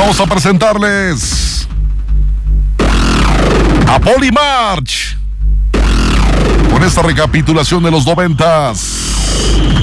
Vamos a presentarles a Polly March con esta recapitulación de los 90s.